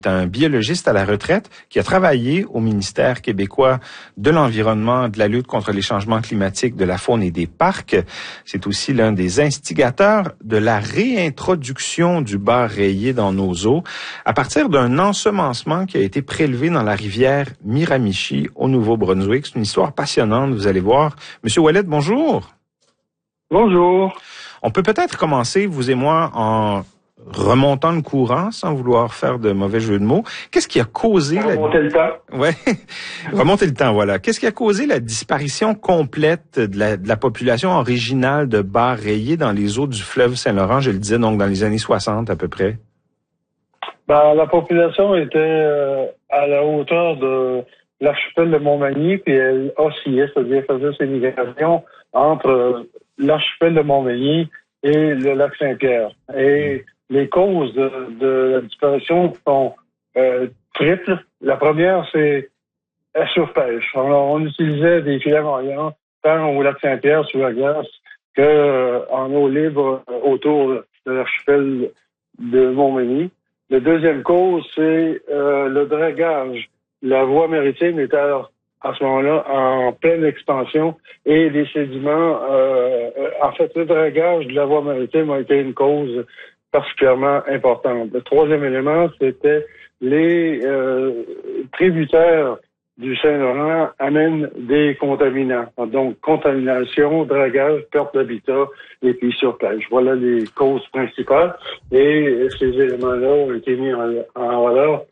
Un biologiste à la retraite qui a travaillé au ministère québécois de l'Environnement, de la lutte contre les changements climatiques, de la faune et des parcs. C'est aussi l'un des instigateurs de la réintroduction du bar rayé dans nos eaux à partir d'un ensemencement qui a été prélevé dans la rivière Miramichi au Nouveau-Brunswick. C'est une histoire passionnante, vous allez voir. Monsieur Ouellet, bonjour. Bonjour. On peut peut-être commencer, vous et moi, en remontant le courant, sans vouloir faire de mauvais jeu de mots. Qu'est-ce qui a causé Remonter le temps. Ouais, remonter le temps, voilà. Qu'est-ce qui a causé la disparition complète de la population originale de bars rayés dans les eaux du fleuve Saint-Laurent, je le disais, donc dans les années 60 à peu près? La population était à la hauteur de l'archipel de Montmagny, puis elle oscillait, c'est-à-dire faisait ses migrations entre l'archipel de Montmagny et le lac Saint-Pierre. Et les causes de la disparition sont triples. La première, c'est la surpêche. On utilisait des filets moyens tant au lac Saint-Pierre sous la glace qu'en eau libre autour de l'archipel de Montmagny. La deuxième cause, c'est le dragage. La voie maritime était à ce moment-là en pleine expansion et les sédiments, en fait, le dragage de la voie maritime a été une cause particulièrement importante. Le troisième élément, c'était les tributaires du Saint-Laurent amènent des contaminants. Donc, contamination, dragage, perte d'habitat et puis surpêche. Voilà les causes principales. Et ces éléments-là ont été mis en valeur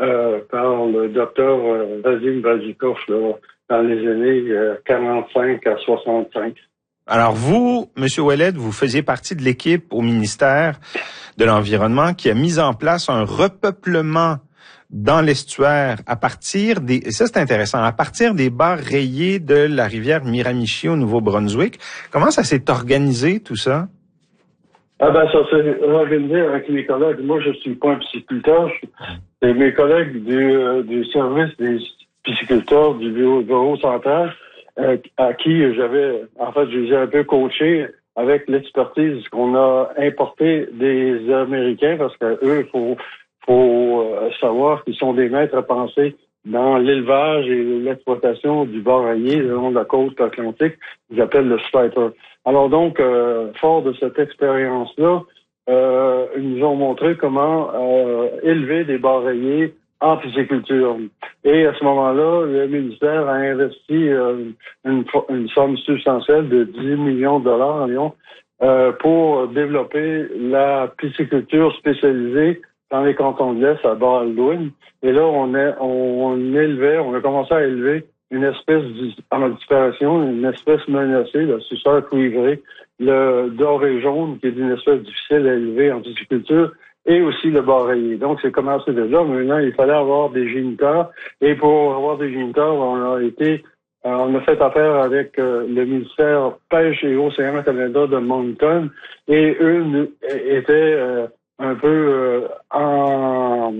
par le docteur Vadim Vazikov dans les années 45 à 65. Alors vous, M. Ouellet, vous faisiez partie de l'équipe au ministère de l'Environnement qui a mis en place un repeuplement dans l'estuaire à partir des, ça c'est intéressant, à partir des bars rayés de la rivière Miramichi au Nouveau-Brunswick. Comment ça s'est organisé tout ça? Ça s'est organisé avec mes collègues. Moi, je suis pas un pisciculteur. C'est mes collègues du service des pisciculteurs du bureau central à qui je les ai un peu coachés avec l'expertise qu'on a importée des Américains parce que eux, faut savoir qu'ils sont des maîtres à penser dans l'élevage et l'exploitation du bar rayé le long de la côte atlantique. Ils appellent le striper. Alors donc, fort de cette expérience-là, ils nous ont montré comment élever des bars rayés en pisciculture. Et à ce moment-là, le ministère a investi une somme substantielle de 10 millions de dollars environ pour développer la pisciculture spécialisée dans les cantons de l'Est à Baldwin. Et là, on a commencé à élever une espèce en disparition, une espèce menacée, le suceur cuivré, le doré jaune, qui est une espèce difficile à élever en pisciculture, et aussi le bar rayé. Donc, c'est commencé de là. Maintenant, il fallait avoir des géniteurs. Et pour avoir des géniteurs, on a fait affaire avec le ministère Pêche et Océan Canada de Moncton. Et eux étaient un peu en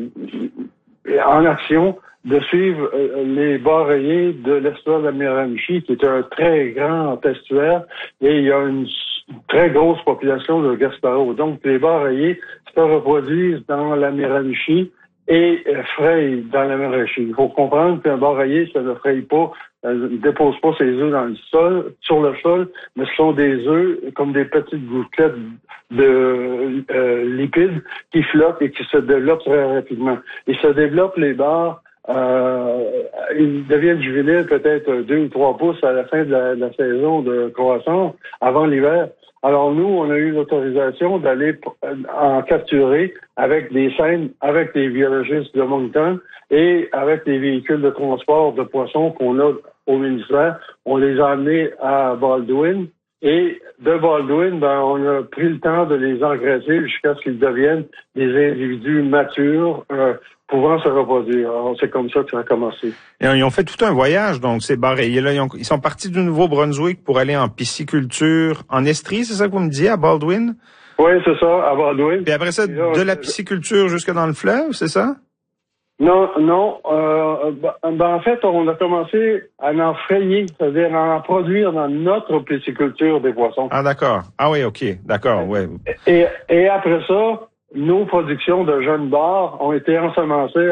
action de suivre les bars rayés de l'estuaire de la Miramichi, qui est un très grand estuaire, et il y a une très grosse population de Gaspareaux. Donc, les bars rayés se reproduisent dans la Miramichi et frayent dans la Miramichi. Il faut comprendre qu'un bar rayé, ça ne fraye pas, ne dépose pas ses œufs dans le sol, sur le sol, mais ce sont des œufs comme des petites gouttelettes de lipides qui flottent et qui se développent très rapidement. Ils se développent, les bars, ils deviennent juvéniles peut-être 2 ou 3 pouces à la fin de la saison de croissance, avant l'hiver. Alors nous, on a eu l'autorisation d'aller en capturer avec des scènes, avec des biologistes de Moncton et avec des véhicules de transport de poissons qu'on a au ministère. On les a amenés à Baldwin. Et de Baldwin, on a pris le temps de les engraisser jusqu'à ce qu'ils deviennent des individus matures, pouvant se reproduire. Alors, c'est comme ça que ça a commencé. Et ils ont fait tout un voyage, donc, ces bars rayés-là. Ils sont partis du Nouveau-Brunswick pour aller en pisciculture en Estrie, c'est ça que vous me disiez, à Baldwin? Oui, c'est ça, à Baldwin. Puis après ça, de la pisciculture jusque dans le fleuve, c'est ça? Non. En fait, on a commencé à en frayer, c'est-à-dire à en produire dans notre pisciculture des poissons. Ah, d'accord. Ah oui, OK. D'accord, ouais. Et après ça, nos productions de jeunes bars ont été ensemencées